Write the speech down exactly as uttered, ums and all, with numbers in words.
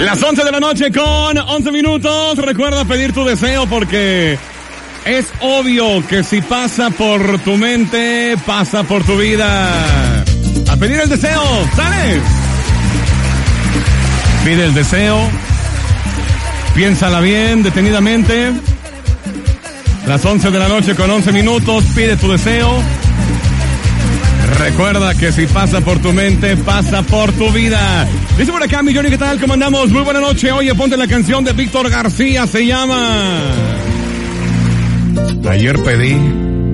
Las once de la noche con once minutos. Recuerda pedir tu deseo porque es obvio que si pasa por tu mente, pasa por tu vida. A pedir el deseo, ¿sale? Pide el deseo. Piénsala bien, detenidamente. Las once de la noche con once minutos, pide tu deseo. Recuerda que si pasa por tu mente, pasa por tu vida. Dice por acá, mi Johnny, ¿qué tal? ¿Cómo andamos? Muy buena noche. Oye, ponte la canción de Víctor García, se llama... Ayer pedí